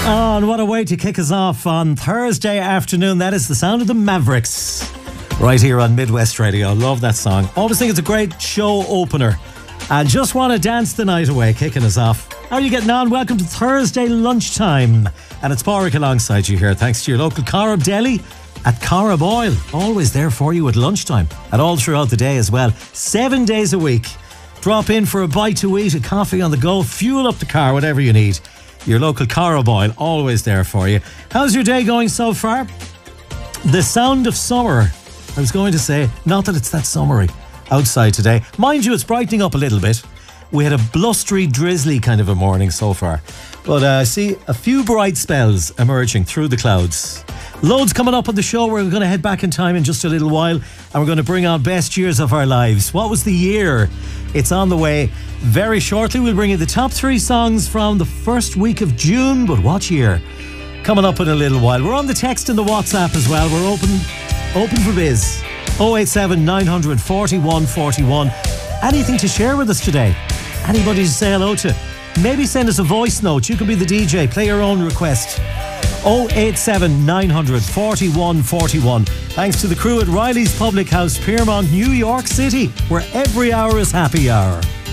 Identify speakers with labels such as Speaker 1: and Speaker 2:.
Speaker 1: Oh, and what a way to kick us off on Thursday afternoon. That is the sound of the Mavericks right here on Midwest Radio. I love that song. Always think it's a great show opener. And just want to dance the night away, kicking us off. How are you getting on? Welcome to Thursday lunchtime. And it's Pádraig alongside you here, thanks to your local Corrib Deli at Corrib Oil. Always there for you at lunchtime and all throughout the day as well. 7 days a week. Drop in for a bite to eat, a coffee on the go, fuel up the car, whatever you need. Your local Corrib Oil, always there for you. How's your day going so far? The sound of summer. I was going to say, not that it's that summery outside today. Mind you, it's brightening up a little bit. We had a blustery, drizzly kind of a morning so far. But I see a few bright spells emerging through the clouds. Loads coming up on the show. We're going to head back in time in just a little while. And we're going to bring on best years of our lives. What was the year? It's on the way very shortly. We'll bring you the top 3 songs from the first week of June. But what year? Coming up in a little while. We're on the text and the WhatsApp as well. We're open for biz. 087 900 4141. Anything to share with us today? Anybody to say hello to? Maybe send us a voice note. You can be the DJ. Play your own request. 087 900 4141. Thanks to the crew at Riley's Public House, Piermont, New York City, where every hour is happy hour.